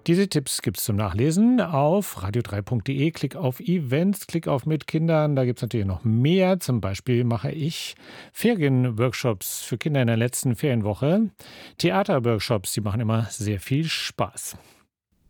Diese Tipps gibt es zum Nachlesen auf radio3.de. Klick auf Events, klick auf Mit Kindern. Da gibt es natürlich noch mehr. Zum Beispiel mache ich Ferienworkshops für Kinder in der letzten Ferienwoche. Theaterworkshops, die machen immer sehr viel Spaß.